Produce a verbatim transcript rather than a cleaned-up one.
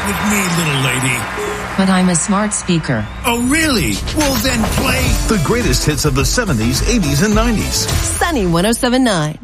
with me, little lady. But I'm a smart speaker. Oh, really? Well, then play the greatest hits of the seventies, eighties, and nineties. Sunny one oh seven point nine.